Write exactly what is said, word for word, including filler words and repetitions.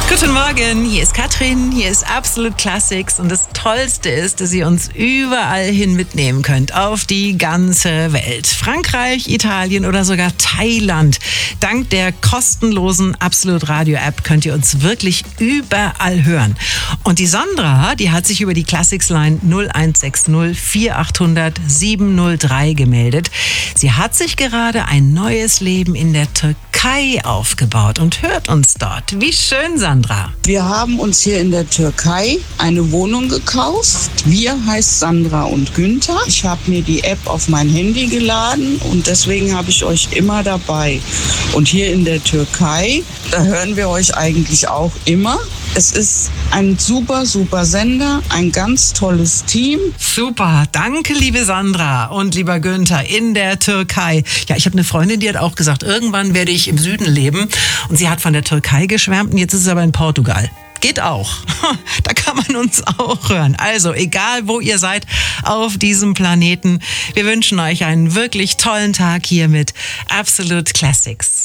Guten Morgen, hier ist Katrin, hier ist Absolute Classics und das Tollste ist, dass ihr uns überall hin mitnehmen könnt, auf die ganze Welt. Frankreich, Italien oder sogar Thailand. Dank der kostenlosen Absolute Radio App könnt ihr uns wirklich überall hören. Und die Sandra, die hat sich über die Classics Line null eins sechs null vier acht null null sieben null drei gemeldet. Sie hat sich gerade ein neues Leben in der Türkei aufgebaut und hört uns dort. Wie schön, Sandra. Wir haben uns hier in der Türkei eine Wohnung gekauft. Wir heißt Sandra und Günther. Ich habe mir die App auf mein Handy geladen und deswegen habe ich euch immer dabei. Und hier in der Türkei, da hören wir euch eigentlich auch immer. Es ist ein super, super Sender, ein ganz tolles Team. Super, danke liebe Sandra und lieber Günther in der Türkei. Ja, ich habe eine Freundin, die hat auch gesagt, irgendwann werde ich im Süden leben. Und sie hat von der Türkei geschwärmt und jetzt ist es aber in Portugal. Geht auch. Da kann man uns auch hören. Also, egal wo ihr seid auf diesem Planeten, wir wünschen euch einen wirklich tollen Tag hier mit Absolute Classics.